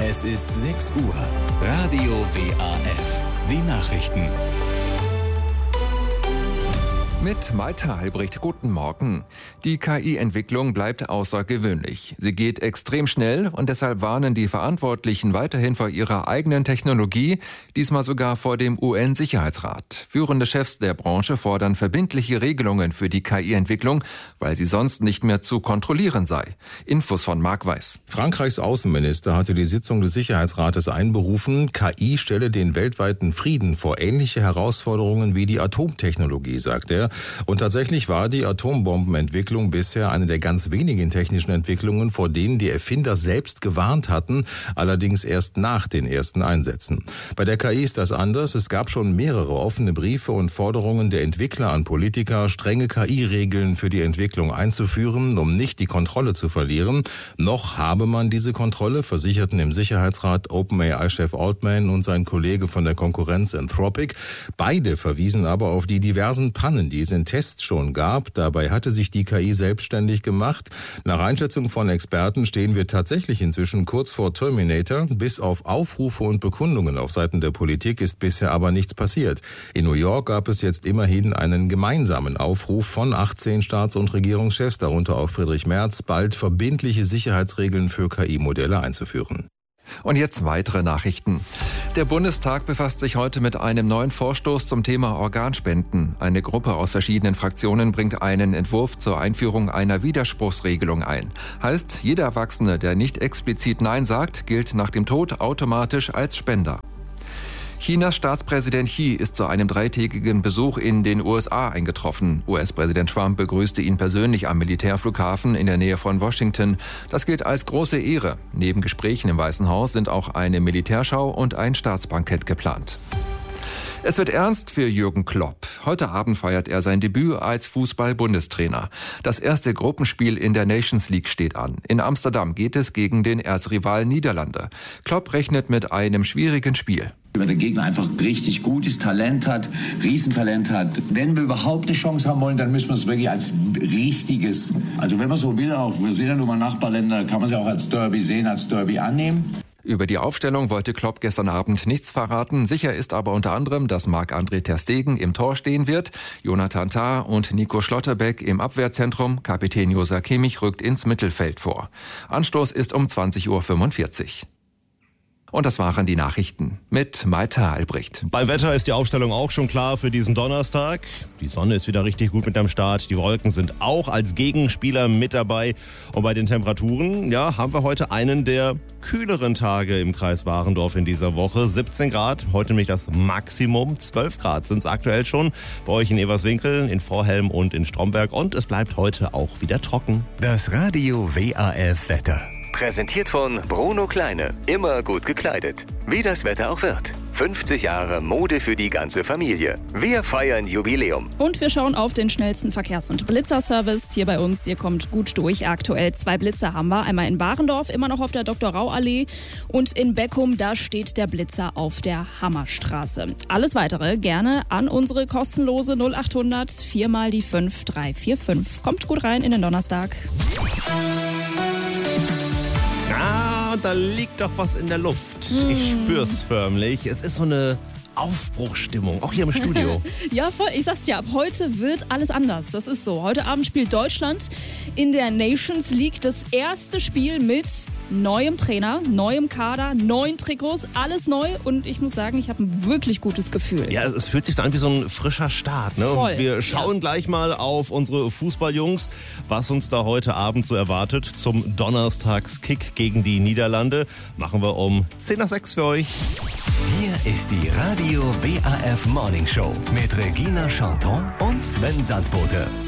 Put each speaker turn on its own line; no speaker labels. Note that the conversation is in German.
Es ist 6 Uhr. Radio WAF. Die Nachrichten.
Mit Malte Albrecht, guten Morgen. Die KI-Entwicklung bleibt außergewöhnlich. Sie geht extrem schnell und deshalb warnen die Verantwortlichen weiterhin vor ihrer eigenen Technologie, diesmal sogar vor dem UN-Sicherheitsrat. Führende Chefs der Branche fordern verbindliche Regelungen für die KI-Entwicklung, weil sie sonst nicht mehr zu kontrollieren sei. Infos von Marc Weiß.
Frankreichs Außenminister hatte die Sitzung des Sicherheitsrates einberufen. KI stelle den weltweiten Frieden vor ähnliche Herausforderungen wie die Atomtechnologie, sagt er. Und tatsächlich war die Atombombenentwicklung bisher eine der ganz wenigen technischen Entwicklungen, vor denen die Erfinder selbst gewarnt hatten, allerdings erst nach den ersten Einsätzen. Bei der KI ist das anders. Es gab schon mehrere offene Briefe und Forderungen der Entwickler an Politiker, strenge KI-Regeln für die Entwicklung einzuführen, um nicht die Kontrolle zu verlieren. Noch habe man diese Kontrolle, versicherten im Sicherheitsrat OpenAI-Chef Altman und sein Kollege von der Konkurrenz Anthropic. Beide verwiesen aber auf die diversen Pannen, die es in Tests schon gab. Dabei hatte sich die KI selbstständig gemacht. Nach Einschätzung von Experten stehen wir tatsächlich inzwischen kurz vor Terminator. Bis auf Aufrufe und Bekundungen auf Seiten der Politik ist bisher aber nichts passiert. In New York gab es jetzt immerhin einen gemeinsamen Aufruf von 18 Staats- und Regierungschefs, darunter auch Friedrich Merz, bald verbindliche Sicherheitsregeln für KI-Modelle einzuführen.
Und jetzt weitere Nachrichten. Der Bundestag befasst sich heute mit einem neuen Vorstoß zum Thema Organspenden. Eine Gruppe aus verschiedenen Fraktionen bringt einen Entwurf zur Einführung einer Widerspruchsregelung ein. Heißt, jeder Erwachsene, der nicht explizit Nein sagt, gilt nach dem Tod automatisch als Spender. Chinas Staatspräsident Xi ist zu einem 3-tägigen Besuch in den USA eingetroffen. US-Präsident Trump begrüßte ihn persönlich am Militärflughafen in der Nähe von Washington. Das gilt als große Ehre. Neben Gesprächen im Weißen Haus sind auch eine Militärschau und ein Staatsbankett geplant. Es wird ernst für Jürgen Klopp. Heute Abend feiert er sein Debüt als Fußball-Bundestrainer. Das erste Gruppenspiel in der Nations League steht an. In Amsterdam geht es gegen den Erzrivalen Niederlande. Klopp rechnet mit einem schwierigen Spiel.
Wenn der Gegner einfach richtig gutes Talent hat, Riesentalent hat. Wenn wir überhaupt eine Chance haben wollen, dann müssen wir es wirklich als richtiges, also wenn man so will, auch wir sind ja nun mal Nachbarländer, kann man es ja auch als Derby sehen, als Derby annehmen.
Über die Aufstellung wollte Klopp gestern Abend nichts verraten. Sicher ist aber unter anderem, dass Marc-André ter Stegen im Tor stehen wird, Jonathan Tah und Nico Schlotterbeck im Abwehrzentrum. Kapitän Josa Kimmich rückt ins Mittelfeld vor. Anstoß ist um 20:45 Uhr. Und das waren die Nachrichten mit Malte Albrecht.
Beim Wetter ist die Aufstellung auch schon klar für diesen Donnerstag. Die Sonne ist wieder richtig gut mit am Start. Die Wolken sind auch als Gegenspieler mit dabei. Und bei den Temperaturen, haben wir heute einen der kühleren Tage im Kreis Warendorf in dieser Woche. 17 Grad, heute nämlich das Maximum. 12 Grad sind es aktuell schon bei euch in Everswinkel, in Vorhelm und in Stromberg. Und es bleibt heute auch wieder trocken.
Das Radio WAF Wetter. Präsentiert von Bruno Kleine. Immer gut gekleidet. Wie das Wetter auch wird. 50 Jahre Mode für die ganze Familie. Wir feiern Jubiläum.
Und wir schauen auf den schnellsten Verkehrs- und Blitzerservice hier bei uns. Ihr kommt gut durch. Aktuell 2 Blitzer haben wir. Einmal in Warendorf, immer noch auf der Dr.-Rau-Allee. Und in Beckum, da steht der Blitzer auf der Hammerstraße. Alles Weitere gerne an unsere kostenlose 0800 4 mal die 5 345. Kommt gut rein in den Donnerstag.
Da liegt doch was in der Luft. Ich spür's förmlich. Es ist so eine Aufbruchsstimmung, auch hier im Studio.
Ja, voll. Ich sag's dir, ab heute wird alles anders. Das ist so. Heute Abend spielt Deutschland in der Nations League das erste Spiel mit neuem Trainer, neuem Kader, neuen Trikots, alles neu. Und ich muss sagen, ich habe ein wirklich gutes Gefühl.
Ja, es fühlt sich so an wie so ein frischer Start. Ne?
Voll.
Wir schauen gleich mal auf unsere Fußballjungs, was uns da heute Abend so erwartet zum Donnerstagskick gegen die Niederlande. Machen wir um 5:10 für euch.
Hier ist die Radio WAF Morning Show mit Regina Chanton und Sven Sandbote.